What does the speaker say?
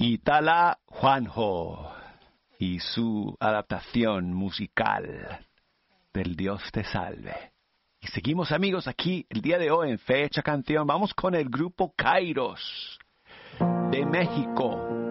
Itala Juanjo y su adaptación musical del Dios te salve. Y seguimos, amigos, aquí el día de hoy en Fecha Canción. Vamos con el grupo Kairos de México.